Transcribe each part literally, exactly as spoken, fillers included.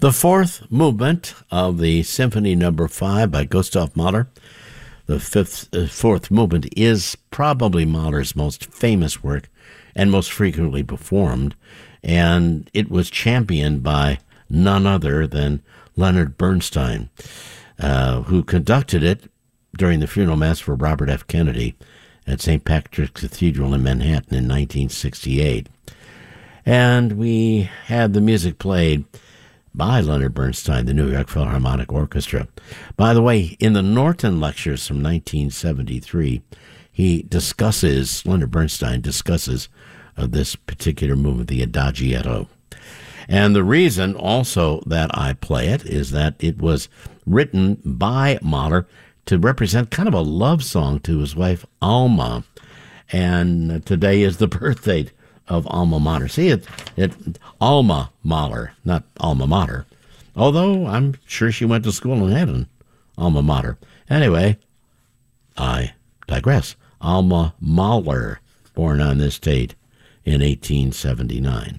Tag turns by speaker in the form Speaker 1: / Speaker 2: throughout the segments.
Speaker 1: The fourth movement of the Symphony Number Five by Gustav Mahler. The fifth, uh, fourth movement is probably Mahler's most famous work and most frequently performed, and it was championed by none other than Leonard Bernstein, uh, who conducted it during the funeral mass for Robert F. Kennedy at Saint Patrick's Cathedral in Manhattan in nineteen sixty-eight. And we had the music played by Leonard Bernstein, the New York Philharmonic Orchestra. By the way, in the Norton Lectures from nineteen seventy-three, he discusses, Leonard Bernstein discusses uh, this particular movement, the Adagietto. And the reason also that I play it is that it was written by Mahler to represent kind of a love song to his wife, Alma. And today is the birthday of Alma Mater. See, it, it Alma Mahler, not Alma Mater. Although I'm sure she went to school in heaven, Alma Mater. Anyway, I digress. Alma Mahler, born on this date in eighteen seventy-nine.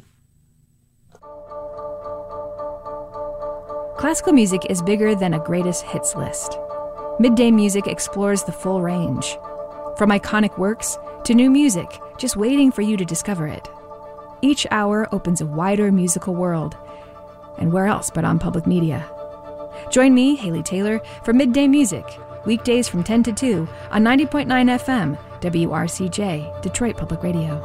Speaker 2: Classical music is bigger than a greatest hits list. Midday Music explores the full range. From iconic works to new music, just waiting for you to discover it. Each hour opens a wider musical world. And where else but on public media? Join me, Haley Taylor, for Midday Music, weekdays from ten to two on ninety point nine F M, W R C J, Detroit Public Radio.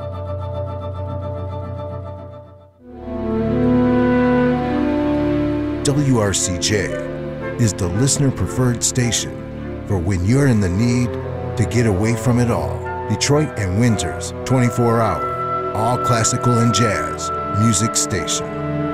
Speaker 3: W R C J is the listener-preferred station for when you're in the need to get away from it all. Detroit and Windsor's twenty-four hour, all classical and jazz music station.